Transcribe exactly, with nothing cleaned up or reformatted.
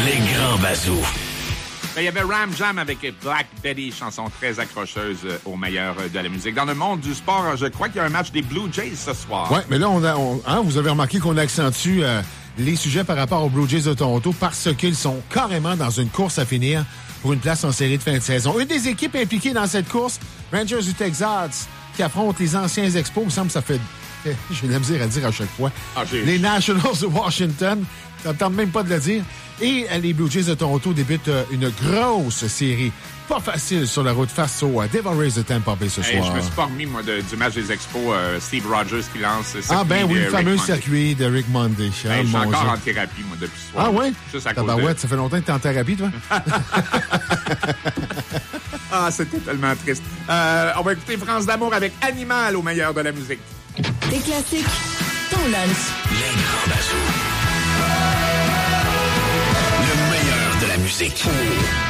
Les grands bazous. Il y avait Ram Jam avec Black Betty, chanson très accrocheuse au meilleur de la musique. Dans le monde du sport, je crois qu'il y a un match des Blue Jays ce soir. Oui, mais là, on a, on, hein, vous avez remarqué qu'on accentue euh, les sujets par rapport aux Blue Jays de Toronto parce qu'ils sont carrément dans une course à finir pour une place en série de fin de saison. Une des équipes impliquées dans cette course, Rangers du Texas, qui affrontent les anciens Expos, il me semble que ça fait... J'ai de la misère à dire à chaque fois. Ah, les Nationals de Washington, ça me tente même pas de le dire. Et les Blue Jays de Toronto débutent une grosse série. Pas facile sur la route face aux Devil Rays de Tampa Bay ce hey, soir. Je me suis pas remis, moi, de, du match des Expos. Euh, Steve Rogers qui lance... Ah ben oui, le fameux Monday. circuit de Rick Monday. Hey, Ah, je suis encore Dieu. en thérapie, moi, depuis ce soir. Ah ouais? Juste à cause Tabarouette, de... ça fait longtemps que t'es en thérapie, toi? Ah, c'était tellement triste. Euh, on va écouter France d'amour avec Animal au meilleur de la musique. Des classiques, ton lunch. Les grands bazous. Le meilleur de la musique.